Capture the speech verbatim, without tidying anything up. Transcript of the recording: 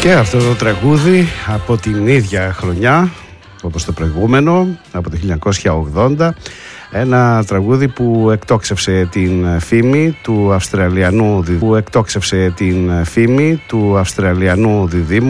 Και αυτό το τραγούδι από την ίδια χρονιά όπως το προηγούμενο, από το χίλια εννιακόσια ογδόντα, ένα τραγούδι που εκτόξευσε την φήμη του Αυστραλιανού, που εκτόξευσε την φήμη του Αυστραλιανού διδήμου